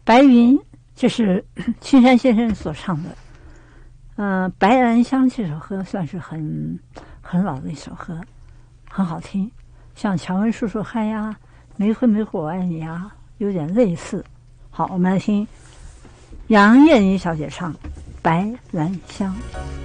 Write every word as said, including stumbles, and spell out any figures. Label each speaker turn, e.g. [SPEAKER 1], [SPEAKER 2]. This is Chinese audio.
[SPEAKER 1] 白云，这是青山先生所唱的。嗯、呃，白兰香这首歌算是很很老的一首歌，很好听，像《蔷薇树树嗨》呀，《没灰没火我爱你》呀，有点类似。好，我们来听杨燕妮小姐唱《白兰香》。